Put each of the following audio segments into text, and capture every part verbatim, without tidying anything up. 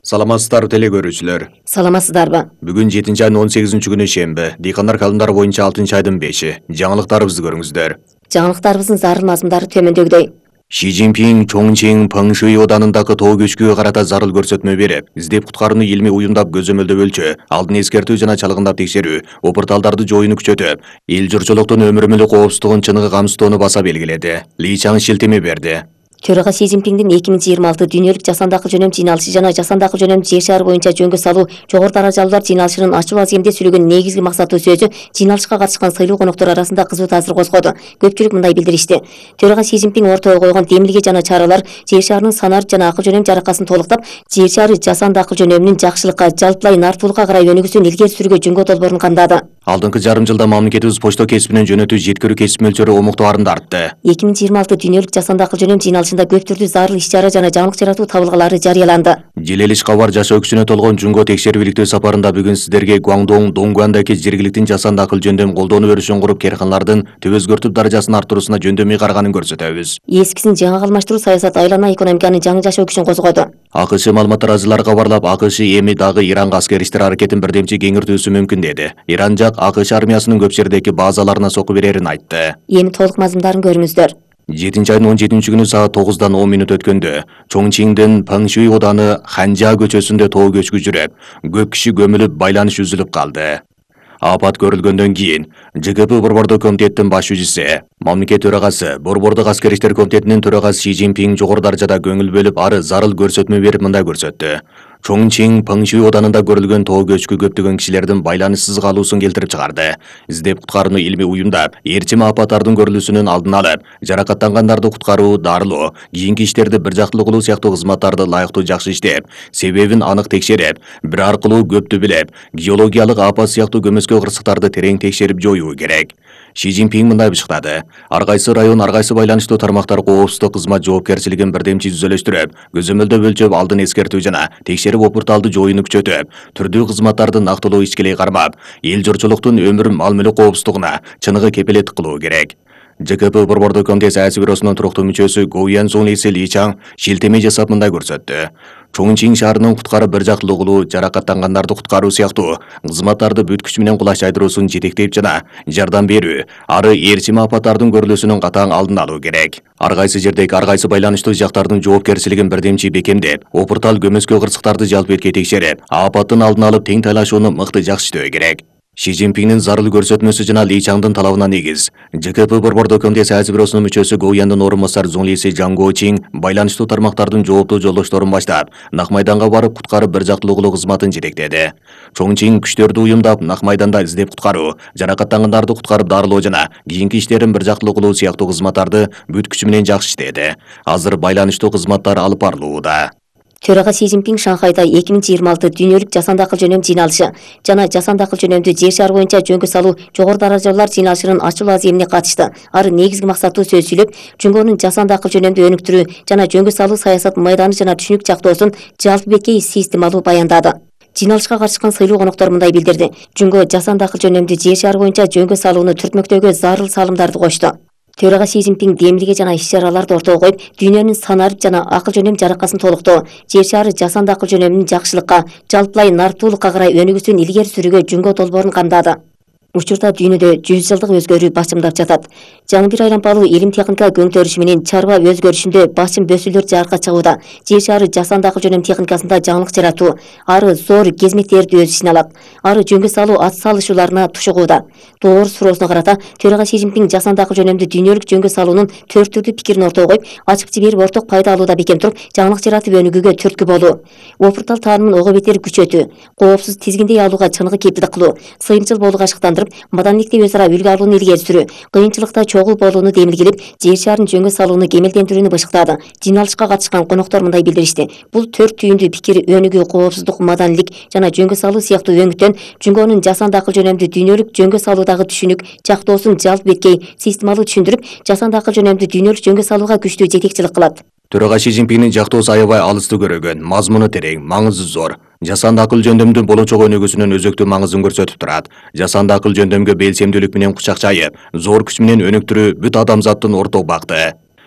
Саламатсыздар теле көрүүчүлөр. Саламатсыздарбы? Бүгүн жетинчи айдын он сегизинчи күнү шемби. Дыйкандар календары боюнча алтынчы айдын беши. Жаңылыктарыбызды көрүңүздөр. Жаңылыктарыбыздын зарыл мазмундары төмөндөгүдөй. Ши Цзиньпин Чоңчиң Пыңшуй оданындагы тоо көчкүгө карата зарыл көрсөтмө берип, издеп куткарууну илмий уюмдап көзөмөлдөп өлчөө, алдын эскертүү жана чалгындап текшерүү, опурталдарды жоюуну күчөтүп, эл журчулуктун өмүрү мүлүк коопсуздугун чыныгы камсыздоону баса белгиледи. Ли Чаң шилтеме берди. Төрага Ши Цзиньпиндин эки миң жыйырма алты дүйнөлүк жасанды акыл жөнөм жыйналышы жана жасанды акыл жөнөм жер шары боюнча жөнгө салуу жогору даражалуулар жыйналышынын ачуу аземде сүйлөгөн негизги максаттуу сөзү жыйналышка катышкан сыйлуу коноктор арасында кызуу таасир козгоду. Көпчүлүк мындай билдиришти. Төрага Ши Цзиньпин ортого койгон демилге жана чаралар жер шарынын санар жана акыл жөнөм жаракасын толуктап, жер шары жасанды акыл жөнөмүнүн жакшылыкка, жалпылай нартуулукка карай өнүгүүсүн илгери сүрүүгө жөнгө долбоорун камдады. Алдыңкы жарым жылда мамлекетибиз почта кесибинен жөнөтүү жеткирүү кесип мөлчөрү омуктуу арында артты. эки миң жыйырма алты дүйнөлүк жасанды акыл жөнөм жыйналышында көп түрдүү зарыл иш-чара жана жаңылык жаратуу табылгалары жарыяланды. Желелиш кабар жашоо күчүнө толгон Жунго текшерип иликтөө сапарында бүгүн сиздерге Гуаңдоң Доңгуандагы жергиликтин жасанды акыл жөндөм колдонуу өрүшүн куруп керканалардын түп өзгөртүп даражасын арттыруусуна жөндөмүй караганын көрсөтөбүз. Эскисин жаңы алмаштыруу саясат айлана экономиканын жаңы жашоо күчүн козгоду. АКШ маалыматтар ажылары кабарлап, АКШ эми дагы Иранга аскер иштер аракетин бирдемчи кеңиртүүсү мүмкүн деди. Иран жак АКШ армиясынын көп жердеги базаларына сокку берерин айтты. Эми толук мазмундарын көрүңүздөр. жетинчи айдын он жетинчи күнү саат тогуздан он мүнөт өткөндө Чоңчиңдин Пыңшуй оданы Ханжа көчөсүндө тоо көчкү жүрүп, көп киши көмүлүп, байланыш үзүлүп калды. Апат көрүлгөндөн кийин ЖКП Борбордук комитеттин башчысы, мамлекет төрагасы, Борбордук аскер иштер комитетинин төрагасы Ши Цзиньпин жогору даражада көңүл бөлүп, ары зарыл көрсөтмө берип мындай көрсөттү. Чоңчиң Пыңшуй оданында көрүлгөн тоо көчкү көптөгөн кишилердин байланышсыз калуусун келтирип чыгарды. Издеп куткарууну илмий уюмдап, ээрчим апаттардын көрүлүүсүнүн алдын алып, жаракаттангандарды куткаруу, дарылоо, кийинки иштерди бир жактылуу кылуу сыяктуу кызматтарды ылайыктуу жакшы иштеп, себебин анык текшерип, бир аркылуу көптү билип, геологиялык апат сыяктуу көмөскө кырсыктарды терең текшерип жоюу керек. Ши Цзиньпин мындай бышыктады. Ар кайсы район, ар кайсы байланыштуу тармактар коопсуздук кызмат жоопкерчилигин бирдемчи түзөлөштүрүп, көзөмөлдөп өлчөп, алдын эскертүү жана текшерип опурталды жоюуну күчөтүп, түрдүү кызматтарды нактылуу ичкилей кармап, эл журчулуктун өмүр мал мүлүк коопсуздугуна чыныгы кепилеттик кылуу керек. ЖКП Борбордук комитет саясий бюросунун туруктуу мүчөсү Гоуян Зунлиси Ли Чаң шилтеме жасап мындай көрсөттү. Чоңчиң шаарынын куткарып бир жактылуу кылуу, жаракаттангандарды куткаруу сыяктуу кызматтарды бүт күч менен кулаш жайдыруусун жетектеп жана жардам берүү, ары ээрчим апаттардын көрүлүүсүнүн катаң алдын алуу керек. Ар кайсы жердеги ар кайсы байланыштуу жактардын жоопкерчилигин бирдемчи бекемдеп, опуртал көмөскө кырсыктарды жалп этке текшерип, апаттын алдын алып, тең тайлашууну мыкты жакшы иштөө керек. Ши Цзиньпиндин зарыл көрсөтмөсү жана Ли Чаңдын талабына негиз ЖКП Борбордук комитет саясий бюросунун мүчөсү Гоуяндын орун басары Зунлиси Жаңгочиң байланыштуу тармактардын жооптуу жолдошторун баштап, Нак майданга барып куткарып бир жактылуу кылуу кызматын жетектеди. Чоңчиң күчтөрдү уюмдап, Нак майданда издеп куткаруу, жаракаттангандарды куткарып дарылоо жана кийинки иштерин бир жактылуу кылуу сыяктуу кызматтарды бүт күчү менен жакшы иштеди. Азыр байланыштуу кызматтар алып барылууда. Төрага Ши Цзиньпин Шанхайда эки миң жыйырма алты дүйнөлүк жасанды акыл жөнөм жыйналышы жана жасанды акыл жөнөмдү жер шары боюнча жөнгө салуу жогору даражалуулар жыйналышынын ачуу аземине катышты. Ары негизги максаттуу сөз сүйлөп, Жөнгөнүн жасанды акыл жөнөмдү өнүктүрүү жана жөнгө салуу саясат майданы жана түшүнүк жактоосун жалпы беткей системалуу баяндады. Жыйналышка катышкан сыйлуу коноктор мындай билдирди. Жөнгө жасанды акыл жөнөмдү жер шары боюнча жөнгө салууну түртмөктөөгө зарыл салымдарды кошту. Төрага Ши Цзиньпин демилге жана иш-чараларды ортого коюп, дүйнөнүн санар жана акыл жөнөм жаракасын толуктоо, жер шары жасанды акыл жөнөмүнүн жакшылыкка, жалпылай нартуулукка карай өнүгүүсүн илгери сүрүүгө жөнгө долбоорун камдады. Учурда дүйнөдө жүз жылдык өзгөрүү басымдап жатат. Жаңы бир айлампалуу илим техника көңтөрүшү менен чарба өзгөрүшүндө басым бөсүүлөр жарыкка чыгууда. Жер шары жасанды акыл жөнөм техникасында жаңылык жаратуу, ары зор кезмектерди өз ичине алат. Ары жөнгө салуу ат салышууларына тушугууда. Доор суроосуна карата, Төрага Ши Цзиньпин жасанды акыл жөнөмдү дүйнөлүк жөнгө салуунун төрт түрдүү пикирин ортого коюп, ачык жиберип орток пайда алууда бекем туруп, жаңылык жаратып өнүгүүгө түрткү болуу. Опуртал таанымын ого бетер күчөтүү, коопсуз тизгиндей алууга чыныгы кепилдик кылуу, сыйынчыл болууга ашыктандырып, маданилекте өз ара үлгү алууну илгери сүрүү, кыйынчылыкта чогуу болууну демилгелеп, жер шарын жөнгө салууну кемелдендирүүнү бышыктады. Жыйналышка катышкан коноктор мындай билдиришти. Бул төрт түйүндүү пикир өнүгүү, коопсуздук, маданилик жана жөнгө салуу сыяктуу өңүттөн Жөнгөнүн жасанды акыл жөнөмдү дүйнөлүк жөнгө салуудагы түшүнүк, жактоосун жалпы беткей системалуу түшүндүрүп, жасанды акыл жөнөмдү дүйнөлүк жөнгө салууга күчтүү жетекчилик кылат. Төрага Ши Цзиньпиндин жактоосу аябай алысты көрөгөн, мазмуну терең, маңызы зор. Жасанды акыл жөндөмдүн болочок өнүгүүсүнүн өзөктүү маңызын көрсөтүп турат. Жасанды акыл жөндөмгө белсемдүүлүк менен кучак жайып, зор күч менен өнүктүрүү бүт адамзаттын орток бакыты.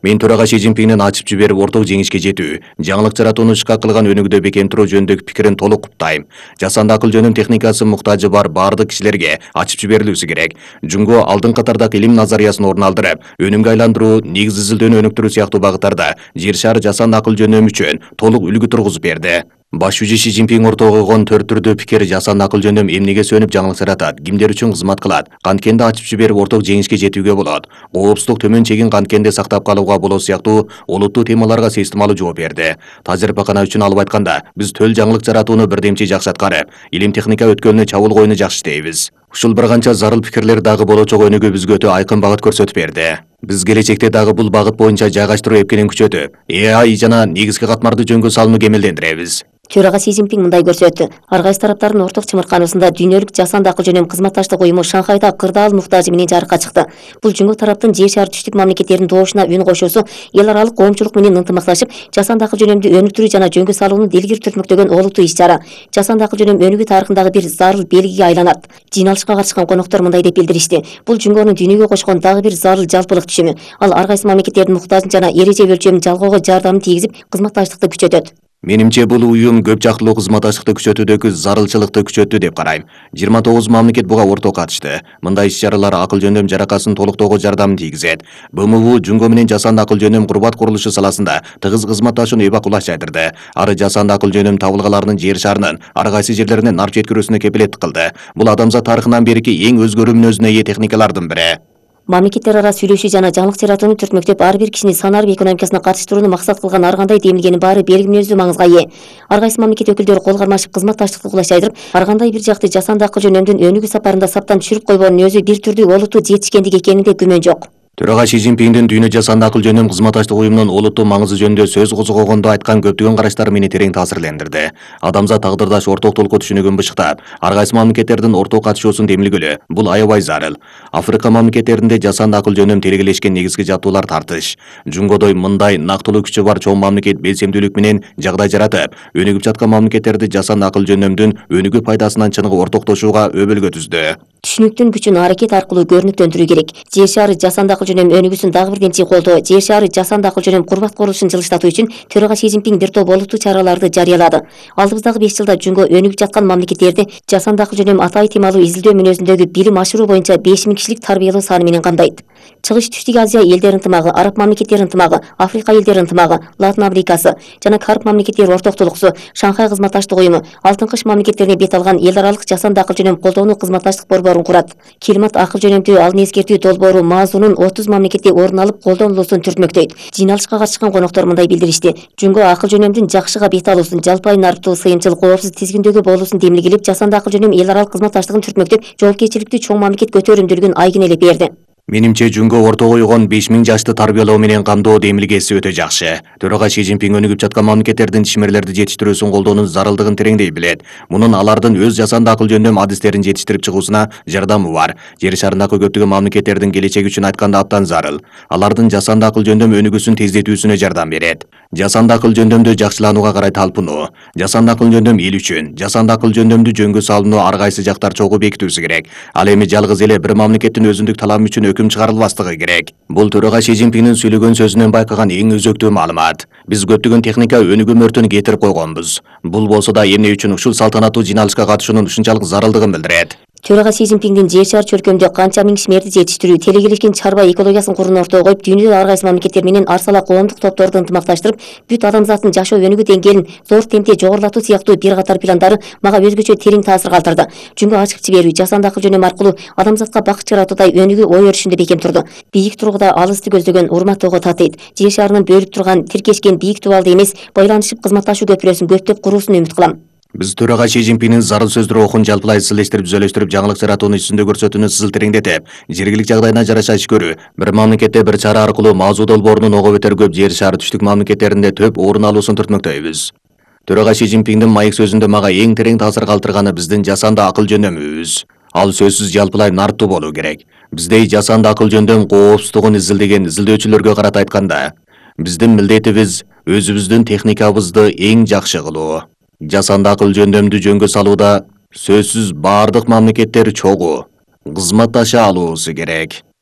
Мен төрага Си Цзиньпиндин ачып жиберип орток жеңишке жетүү, жаңылык жаратууну ишке кылган өнүгүүдө бекем туруу жөнүндөгү пикирин толук куптайм. Жасанды акыл жөнүм техникасы муктажы бар баардык кишилерге ачып жиберилүүсү керек. Жунго алдын катардагы илим назариясын орун алдырып, өнүмгө айландыруу, негиз изилдөөнү өнүктүрүү сыяктуу багыттарда жер шары жасанды акыл жөнөм үчүн толук үлгү тургузуп берди. Баш жүзү Си Цзиньпин ортого койгон төрт түрдүү пикир жасанды акыл жөнөм эмнеге сөнүп жаңылык жаратат, кимдер үчүн кызмат кылат, канткенде ачып жиберип орток жеңишке жетүүгө болот, коопсуздук төмөн чегин канткенде сактап калууга болот сыяктуу олуттуу темаларга системалуу жооп берди. Тажрыйбакана үчүн алып айтканда, биз төл жаңылык жаратууну бирдемчи жакшы аткарып, илим техника өткөлүнө чабуул коюуну жакшы иштейбиз. Ушул бир канча зарыл пикирлер дагы болочок өнүгүү бизге өтө айкын багыт көрсөтүп берди. Биз келечекте дагы бул багыт боюнча жайгаштыруу эпкенин күчөтүп, Э А И жана негизги катмарды жөнгө салууну кемелдендиребиз. Төрага Си Цзиньпин мындай көрсөттү. Ар кайсы тараптардын орток чымыркануусунда дүйнөлүк жасанды акыл жөнөм кызматташтык уюму Шанхайда кырдаал муктажы менен жарыкка чыкты. Бул жөнгө тараптын жер шары түштүк мамлекеттеринин добушуна үн кошуусу, эл аралык коомчулук менен ынтымакташып, жасанды акыл жөнөмдү өнүктүрүү жана жөнгө салууну делгир түртмөктөгөн олуттуу иш-чара. Жасанды акыл жөнөм өнүгүү тарыхындагы бир зарыл белгиге айланат. Жыйналышка катышкан коноктор мындай деп билдиришти. Бул жөнгөнүн дүйнөгө кошкон дагы бир зарыл жалпылык түшүмү. Ал ар кайсы мамлекеттердин муктажын жана эреже өлчөмүн жалгоого жардамын тийгизип, кызматташтыкты күчөтөт. Менимче бул уюм көп жактылуу кызматташтыкты күчөтүүдөгү зарылчылыкты күчөттү деп карайм. жыйырма тогуз мамлекет буга орток катышты. Мындай иш-чаралар акыл жөнөм жаракасын толуктоого жардамын тийгизет. Б М У жөнгө менен жасанды акыл жөнөм курбат курулушу саласында тыгыз кызматташууну эбак улашайдырды. Ары жасанды акыл жөнөм табылгаларынын жер шарынын ар кайсы жерлерине нарп жеткирүүсүнө кепилеттик кылды. Бул адамзат тарыхынан берки эң өзгөрүү мүнөзүнө ээ техникалардын бири. Мамлекеттер ара сүйлөшүү жана жаңылык жаратууну түртмөктөп, ар бир кишини санарб экономикасына катыштырууну максат кылган ар кандай демилгенин баары белги мүнөздүү маңызга ээ. Ар кайсы мамлекет өкүлдөрү кол кармашып кызматташтыкты кулашайдырып, ар кандай бир жакты жасанды акыл жөнөмдүн өнүгүү сапарында саптан түшүрүп койбоонун өзү бир түрдүү олуттуу жетишкендик экенинде күмөн жок. Төрага Си Цзиньпиндин дүйнө жасанды акыл жөнөм кызматташтык уюмунун олуттуу маңызы жөнүндө сөз козгогондо айткан көптөгөн караштары мени терең таасирлендирди. Адамзат тагдырдаш орток толку түшүнүгүн бышыктап, ар кайсы мамлекеттердин орток катышуусун демилгелөө бул аябай зарыл. Африка мамлекеттеринде жасанды акыл жөнөм терегелешкен негизги жаттуулар тартыш. Жунгодой мындай нактылуу күчү бар чоң мамлекет белсемдүүлүк менен жагдай жаратып, өнүгүп жаткан мамлекеттерди жасанды акыл жөнөмдүн өнүгүү пайдасынан чыныгы ортоктошууга өбөлгө түздү. Түшүнүктүн күчүн аракет аркылуу көрүнүктөндүрүү керек. Жер шары жасанды акыл жөнөм өнүгүүсүн дагы бир демчи колдоо, жер шары жасанды акыл жөнөм курбат курулушун жылыштатуу үчүн төрага Си Цзиньпин бир топ олуттуу чараларды жарыялады. Алдыбыздагы беш жылда жөнгө өнүгүп жаткан мамлекеттерди жасанды акыл жөнөм атай темалуу изилдөө мүнөзүндөгү билим ашыруу боюнча беш миң кишилик тарбиялоо саны менен камдайт. Чыгыш Түштүк Азия элдер ынтымагы, Араб мамлекеттери ынтымагы, Африка элдер ынтымагы, Латын Америкасы жана Карп мамлекеттери ортоктулуксу, Шанхай кызматташтык уюму, Алтын кыш мамлекеттерине бет алган эл аралык жасанды акыл жөнөм колдоону кызматташтык борборун курат. Климат акыл жөнөмдүү алын эскертүү долбоору Маазунун отуз мамлекетте орун алып колдонулуусун түртмөктөйт. Жыйналышка катышкан коноктор мындай билдиришти. Жөнгө акыл жөнөмдүн жакшыга бет алуусун, жалпай нарптуу, сыйымчыл, коопсуз тизгиндөгү болуусун демилгелеп, жасанды акыл жөнөм эл аралык кызматташтыгын түртмөктөп, жоопкерчиликтүү чоң мамлекет көтөрүмдүүлүгүн айгинелеп берди. Менимче жөнгө орто койгон беш миң жашты тарбиялоо менен камдоо демилгеси өтө жакшы. Төрага Си Цзиньпин өнүгүп жаткан мамлекеттердин ишмерлерди жетиштирүүсүн колдоонун зарылдыгын тереңдей билет. Мунун алардын өз жасанды акыл жөнөм адистерин жетиштирип чыгуусуна жардамы бар. Жер шарындагы көптөгөн мамлекеттердин келечеги үчүн айтканда абдан зарыл. Алардын жасанды акыл жөнөм өнүгүүсүн тездетүүсүнө жардам берет. Жасанды акыл жөндөмдү жакшыланууга карай талпынуу, жасанды акыл жөндөм эл үчүн, жасанды акыл жөндөмдү жөнгө салууну ар кайсы жактар чогуу бекитүүсү керек. Ал эми жалгыз эле бир мамлекеттин өзүндүк талабы үчүн өкүм чыгарылбастыгы керек. Бул төрага Си Цзиньпиндин сүйлөгөн сөзүнөн байкаган эң өзөктүү маалымат. Биз көптөгөн техника өнүгүү мөртүн кетирип койгонбуз. Бул болсо да эмне үчүн ушул салтанаттуу жыйналышка катышуунун ушунчалык зарылдыгын билдирет. Төрага Си Цзиньпиндин жер шар чөлкөмдө канча миң ишмерди жетиштирүү, телекелешкен чарба экологиясын курууну ортого коюп, дүйнөдө ар кайсы мамлекеттер менен арсала коомдук топторду ынтымакташтырып, бүт адамзаттын жашоо өнүгүү деңгээлин зор темпте жогорулатуу сыяктуу бир катар пландары мага өзгөчө терең таасир калтырды. Жөнгө ачык жиберүү, жасанды акыл жөнөм аркылуу адамзатка бакыт жаратуудай өнүгүү ой өрүшүндө бекем турду. Бийик тургуда алысты көздөгөн урматтоого татыйт. Жер шарынын бөлүп турган тиркешкен бийик дубалды эмес, байланышып кызматташуу көпүрөсүн көптөп куруусун үмүт кылам. Биз төрага Си Цзиньпиндин зарыл сөздөрү окун жалпылай изилештирип, түзөлөштүрүп, жаңылык жаратууну ичинде көрсөтүүнү сызыл тереңдетип, жергилик жагдайына жараша иш көрүү, бир мамлекетте бир чара аркылуу Маазу долбоорунун ого бетер көп жер шары түштүк мамлекеттеринде төп орун алуусун түртмөктөйбүз. Төрага Си Цзиньпиндин маек сөзүндө мага эң терең таасир калтырганы биздин жасанды акыл жөнөмүбүз. Ал сөзсүз жалпылай нарттуу болуу керек. Биздей жасанды акыл жөндөм коопсуздугун изилдеген изилдөөчүлөргө карата айтканда, биздин милдетибиз өзүбүздүн техникабызды эң жакшы кылуу. Жасанды акыл жөндөмдү жөнгө салууда сөзсүз баардык мамлекеттер чогуу кызматташа алуусу керек.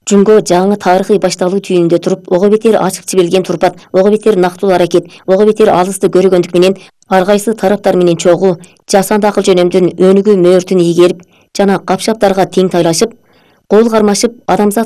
Жөнгө жаңы тарыхый башталуу түйүнүндө туруп, ого бетер ачык чибилген турпат, ого бетер нактылуу аракет, ого бетер алысты көрөгөндүк менен ар кайсы тараптар менен чогуу, жасанды акыл жөнөмдүн өнүгүү мөөртүн ийгерип жана капшаптарга тең тайлашып, кол кармашып, адамзат